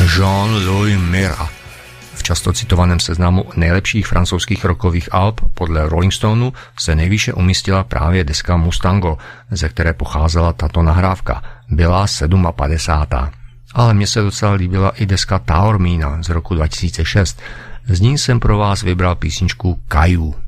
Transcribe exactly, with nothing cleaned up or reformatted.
Jean-Louis Mira. V často citovaném seznamu nejlepších francouzských rockových alb podle Rolling Stoneu se nejvýše umístila právě deska Mustango, ze které pocházela tato nahrávka. Byla padesátá sedmá Ale mně se docela líbila i deska Taormina z roku dva tisíce šest. Z ní jsem pro vás vybral písničku Caillou.